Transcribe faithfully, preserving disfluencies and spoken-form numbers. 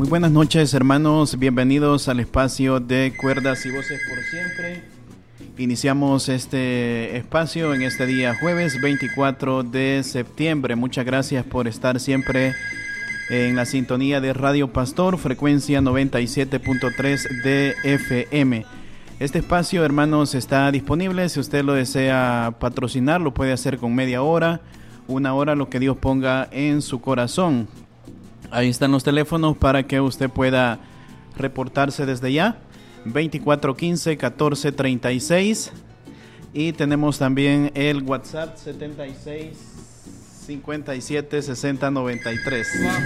Muy buenas noches, hermanos, bienvenidos al espacio de Cuerdas y Voces por Siempre. Iniciamos este espacio en este día jueves veinticuatro de septiembre. Muchas gracias por estar siempre en la sintonía de Radio Pastor, frecuencia noventa y siete punto tres de F M. Este espacio, hermanos, está disponible. Si usted lo desea patrocinar, lo puede hacer con media hora, una hora, lo que Dios ponga en su corazón. Ahí están los teléfonos para que usted pueda reportarse desde ya. veinticuatro quince catorce treinta y seis. Y tenemos también el WhatsApp setenta y seis cincuenta y siete sesenta noventa y tres.